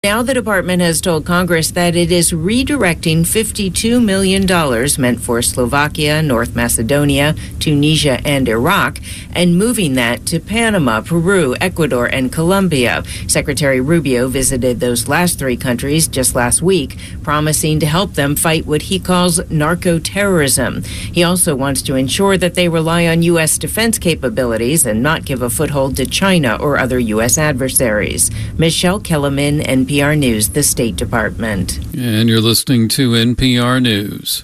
Now the department has told Congress that it is redirecting $52 million meant for Slovakia, North Macedonia, Tunisia, and Iraq, and moving that to Panama, Peru, Ecuador, and Colombia. Secretary Rubio visited those last three countries just last week, promising to help them fight what he calls narco-terrorism. He also wants to ensure that they rely on U.S. defense capabilities and not give a foothold to China or other U.S. adversaries. Michelle Kellerman, NPR News, the State Department. And you're listening to NPR News.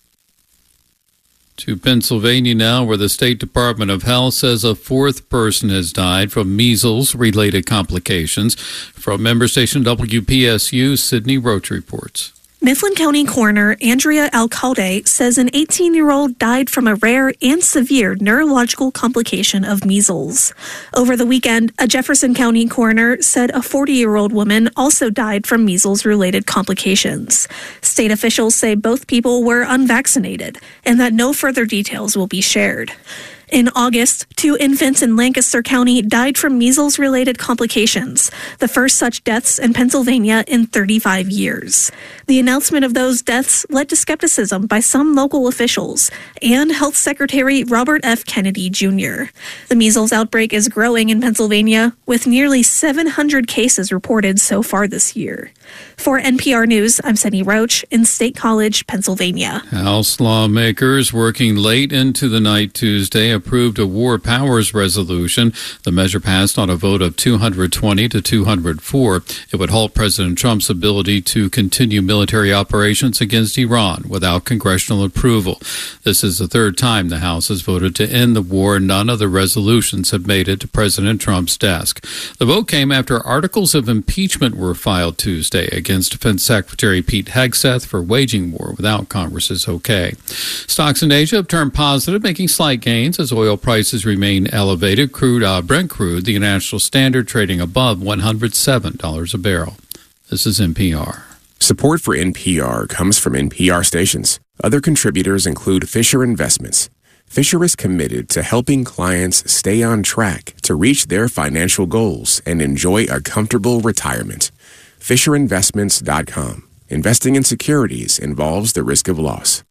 To Pennsylvania now, where the State Department of Health says a fourth person has died from measles-related complications. From member station WPSU, Sydney Roach reports. Mifflin County Coroner Andrea Alcalde says an 18-year-old died from a rare and severe neurological complication of measles. Over the weekend, a Jefferson County coroner said a 40-year-old woman also died from measles-related complications. State officials say both people were unvaccinated and that no further details will be shared. In August, 2 infants in Lancaster County died from measles-related complications, the first such deaths in Pennsylvania in 35 years. The announcement of those deaths led to skepticism by some local officials and Health Secretary Robert F. Kennedy, Jr. The measles outbreak is growing in Pennsylvania, with nearly 700 cases reported so far this year. For NPR News, I'm Sydney Roach in State College, Pennsylvania. House lawmakers working late into the night Tuesday approved a War Powers resolution. The measure passed on a vote of 220 to 204. It would halt President Trump's ability to continue military operations against Iran without congressional approval. This is the third time the House has voted to end the war. None of the resolutions have made it to President Trump's desk. The vote came after articles of impeachment were filed Tuesday against Defense Secretary Pete Hegseth for waging war without Congress's okay. Stocks in Asia have turned positive, making slight gains as oil prices remain elevated. Brent crude, the international standard, trading above $107 a barrel. This is NPR. Support for NPR comes from NPR stations. Other contributors include Fisher Investments. Fisher is committed to helping clients stay on track to reach their financial goals and enjoy a comfortable retirement. FisherInvestments.com. Investing in securities involves the risk of loss.